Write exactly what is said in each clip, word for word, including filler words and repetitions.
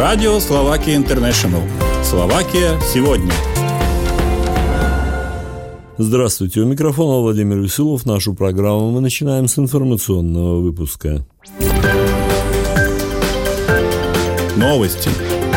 Радио Словакия Интернешнл. Словакия сегодня. Здравствуйте, у микрофона Владимир Веселов. Нашу программу мы начинаем с информационного выпуска. Новости.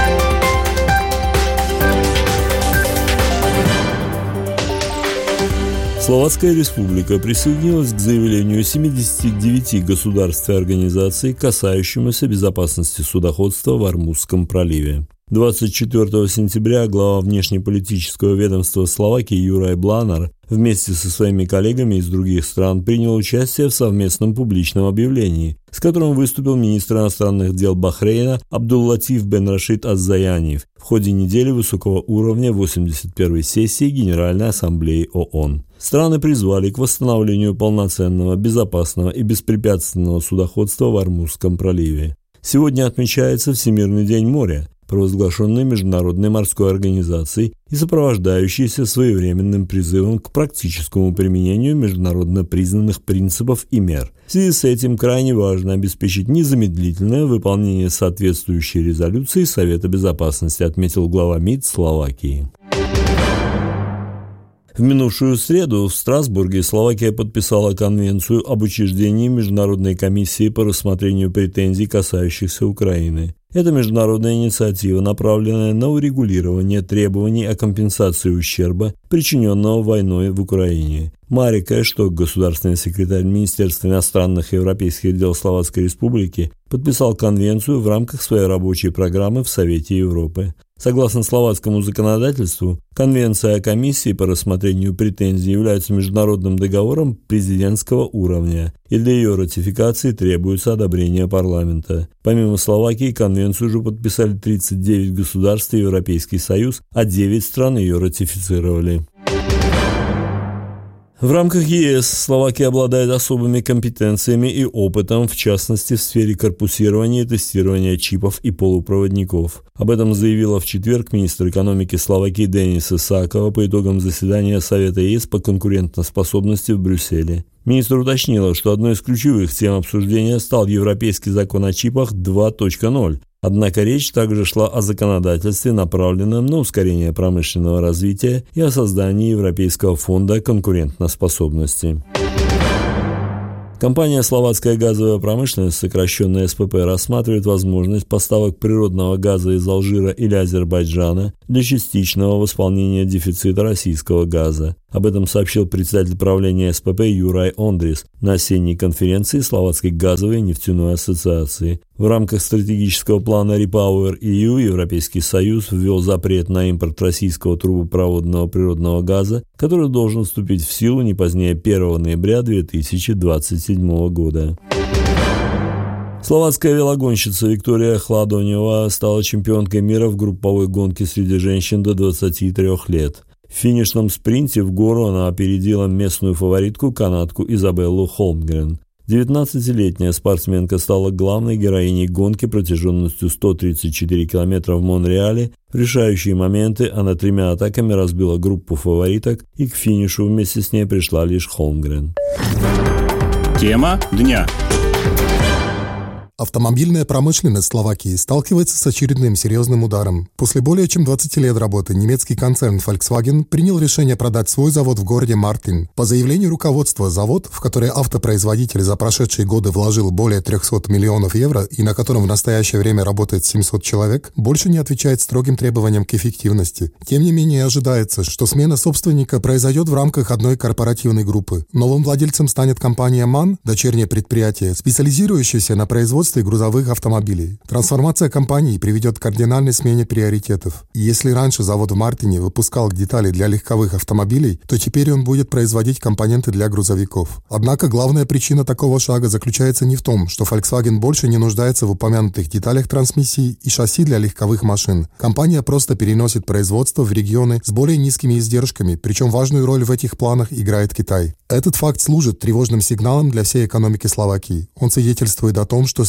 Словацкая Республика присоединилась к заявлению семидесяти девяти государств и организаций, касающемуся безопасности судоходства в Ормузском проливе. двадцать четвёртого сентября глава внешнеполитического ведомства Словакии Юрaj Blanár вместе со своими коллегами из других стран принял участие в совместном публичном объявлении, с которым выступил министр иностранных дел Бахрейна Абдул-Латиф бен Рашид аз-Заяни в ходе недели высокого уровня восемьдесят первой сессии Генеральной Ассамблеи ООН. Страны призвали к восстановлению полноценного, безопасного и беспрепятственного судоходства в Ормузском проливе. Сегодня отмечается Всемирный день моря, провозглашенный Международной морской организацией и сопровождающийся своевременным призывом к практическому применению международно признанных принципов и мер. В связи с этим крайне важно обеспечить незамедлительное выполнение соответствующей резолюции Совета Безопасности, отметил глава МИД Словакии. В минувшую среду в Страсбурге Словакия подписала Конвенцию об учреждении Международной комиссии по рассмотрению претензий, касающихся Украины. Это международная инициатива, направленная на урегулирование требований о компенсации ущерба, причиненного войной в Украине. Марик Эшток, государственный секретарь Министерства иностранных и европейских дел Словацкой Республики, подписал конвенцию в рамках своей рабочей программы в Совете Европы. Согласно словацкому законодательству, Конвенция о комиссии по рассмотрению претензий является международным договором президентского уровня, и для ее ратификации требуется одобрение парламента. Помимо Словакии, конвенцию уже подписали тридцать девять государств и Европейский Союз, а девять стран ее ратифицировали. В рамках ЕС Словакия обладает особыми компетенциями и опытом, в частности в сфере корпусирования и тестирования чипов и полупроводников. Об этом заявила в четверг министр экономики Словакии Денис Исакова по итогам заседания Совета ЕС по конкурентоспособности в Брюсселе. Министр уточнила, что одной из ключевых тем обсуждения стал Европейский закон о чипах два точка ноль. Однако речь также шла о законодательстве, направленном на ускорение промышленного развития и о создании Европейского фонда конкурентоспособности. Компания «Словацкая газовая промышленность», сокращенная СПП, рассматривает возможность поставок природного газа из Алжира или Азербайджана для частичного восполнения дефицита российского газа. Об этом сообщил председатель правления СПП Юрaj Ондрис на осенней конференции Словацкой газовой и нефтяной ассоциации. В рамках стратегического плана REPowerEU Европейский Союз ввел запрет на импорт российского трубопроводного природного газа, который должен вступить в силу не позднее первого ноября две тысячи двадцать седьмого года. Словацкая велогонщица Виктория Хладонева стала чемпионкой мира в групповой гонке среди женщин до двадцати трёх лет. В финишном спринте в гору она опередила местную фаворитку, канадку Изабеллу Холмгрен. девятнадцатилетняя спортсменка стала главной героиней гонки протяженностью сто тридцать четыре километра в Монреале. В решающие моменты она тремя атаками разбила группу фавориток, и к финишу вместе с ней пришла лишь Холмгрен. Тема дня. Автомобильная промышленность Словакии сталкивается с очередным серьезным ударом. После более чем двадцати лет работы немецкий концерн Volkswagen принял решение продать свой завод в городе Мартин. По заявлению руководства, завод, в который автопроизводитель за прошедшие годы вложил более трёхсот миллионов евро и на котором в настоящее время работает семьсот человек, больше не отвечает строгим требованиям к эффективности. Тем не менее, ожидается, что смена собственника произойдет в рамках одной корпоративной группы. Новым владельцем станет компания МАН, дочернее предприятие, специализирующееся на производстве грузовых автомобилей. Трансформация компании приведет к кардинальной смене приоритетов. Если раньше завод в Мартине выпускал детали для легковых автомобилей, то теперь он будет производить компоненты для грузовиков. Однако главная причина такого шага заключается не в том, что Volkswagen больше не нуждается в упомянутых деталях трансмиссии и шасси для легковых машин. Компания просто переносит производство в регионы с более низкими издержками, причем важную роль в этих планах играет Китай. Этот факт служит тревожным сигналом для всей экономики Словакии. Он свидетельствует о том, что с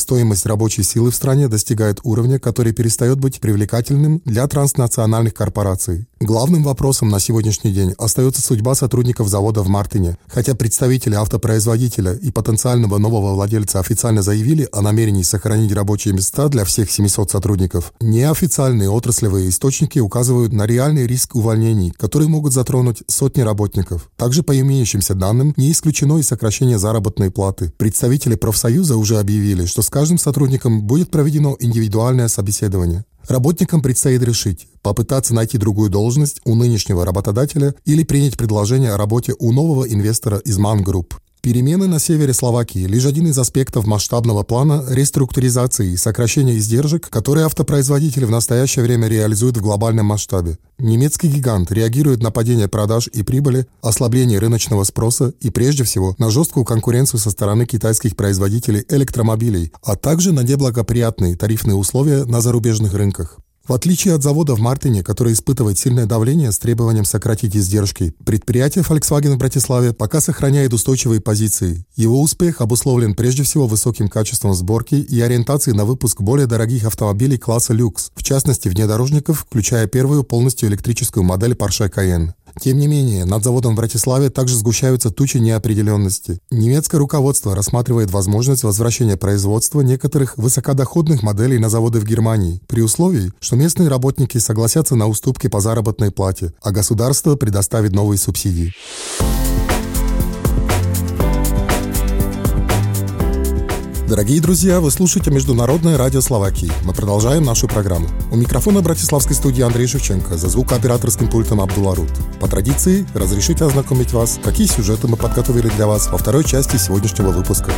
стоимость рабочей силы в стране достигает уровня, который перестает быть привлекательным для транснациональных корпораций. Главным вопросом на сегодняшний день остается судьба сотрудников завода в Мартине. Хотя представители автопроизводителя и потенциального нового владельца официально заявили о намерении сохранить рабочие места для всех семисот сотрудников, неофициальные отраслевые источники указывают на реальный риск увольнений, которые могут затронуть сотни работников. Также по имеющимся данным не исключено и сокращение заработной платы. Представители профсоюза уже объявили, что с каждым сотрудником будет проведено индивидуальное собеседование. Работникам предстоит решить, попытаться найти другую должность у нынешнего работодателя или принять предложение о работе у нового инвестора из Ман Групп. Перемены на севере Словакии – лишь один из аспектов масштабного плана реструктуризации и сокращения издержек, которые автопроизводители в настоящее время реализуют в глобальном масштабе. Немецкий гигант реагирует на падение продаж и прибыли, ослабление рыночного спроса и, прежде всего, на жесткую конкуренцию со стороны китайских производителей электромобилей, а также на неблагоприятные тарифные условия на зарубежных рынках. В отличие от завода в Мартине, который испытывает сильное давление с требованием сократить издержки, предприятие Volkswagen в Братиславе пока сохраняет устойчивые позиции. Его успех обусловлен прежде всего высоким качеством сборки и ориентацией на выпуск более дорогих автомобилей класса люкс, в частности внедорожников, включая первую полностью электрическую модель Porsche Cayenne. Тем не менее, над заводом в Братиславе также сгущаются тучи неопределенности. Немецкое руководство рассматривает возможность возвращения производства некоторых высокодоходных моделей на заводы в Германии, при условии, что местные работники согласятся на уступки по заработной плате, а государство предоставит новые субсидии. Дорогие друзья, вы слушаете Международное радио Словакии. Мы продолжаем нашу программу. У микрофона братиславской студии Андрей Шевченко, за звукооператорским пультом Абдулла Рут. По традиции, разрешите ознакомить вас, какие сюжеты мы подготовили для вас во второй части сегодняшнего выпуска.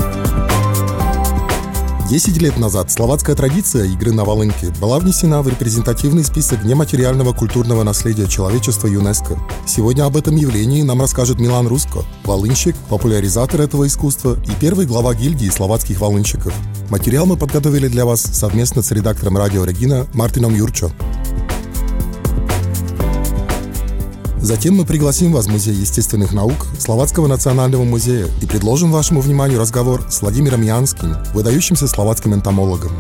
Десять лет назад словацкая традиция игры на волынке была внесена в репрезентативный список нематериального культурного наследия человечества ЮНЕСКО. Сегодня об этом явлении нам расскажет Милан Руско, волынщик, популяризатор этого искусства и первый глава гильдии словацких волынщиков. Материал мы подготовили для вас совместно с редактором радио Регина Мартином Юрчо. Затем мы пригласим вас в Музей естественных наук Словацкого национального музея и предложим вашему вниманию разговор с Владимиром Янским, выдающимся словацким энтомологом.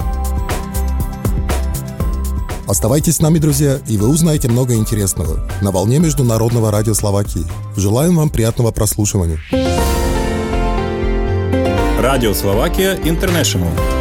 Оставайтесь с нами, друзья, и вы узнаете много интересного на волне Международного радио Словакии. Желаем вам приятного прослушивания. Радио Словакия Интернешнл.